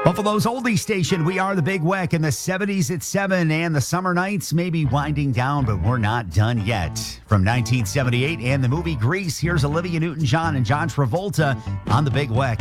Buffalo's oldie station, we are the Big Weck. In the 70s at 7, and the summer nights may be winding down, but we're not done yet. From 1978 and the movie Grease, here's Olivia Newton-John and John Travolta on the Big Weck.